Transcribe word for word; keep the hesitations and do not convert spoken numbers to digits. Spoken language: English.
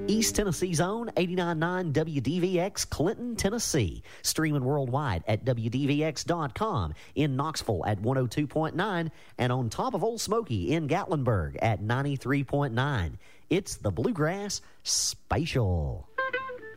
East Tennessee's own eighty-nine point nine W D V X, Clinton, Tennessee. Streaming worldwide at W D V X dot com. In Knoxville at one oh two point nine. And on top of Old Smoky in Gatlinburg at ninety-three point nine. It's the Bluegrass Spatial.